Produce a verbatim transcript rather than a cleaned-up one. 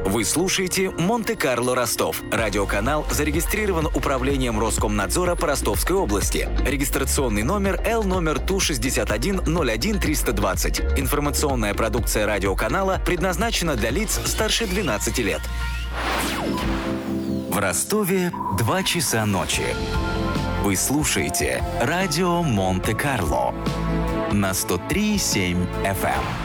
Вы слушаете «Монте-Карло Ростов». Радиоканал зарегистрирован Управлением Роскомнадзора по Ростовской области. Регистрационный номер Л номер Ту шестьдесят один ноль один триста двадцать. Информационная продукция радиоканала предназначена для лиц старше двенадцати лет. В Ростове два часа ночи. Вы слушаете радио Монте-Карло на сто три и семь эф эм.